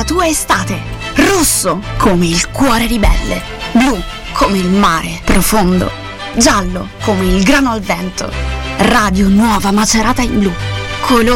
tua estate. Rosso come il cuore ribelle. Blu come il mare profondo. Giallo come il grano al vento. Radio Nuova Macerata in blu. Colori